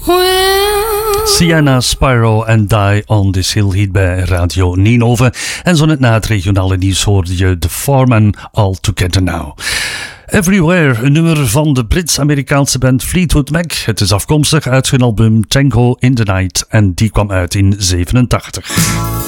Sienna, Spyro en Die on This Hill hier bij Radio Ninove. En zo net na het regionale nieuws hoorde je The Foreman All Together Now. Everywhere, een nummer van de Brits-Amerikaanse band Fleetwood Mac. Het is afkomstig uit hun album Tango in the Night en die kwam uit in 1987.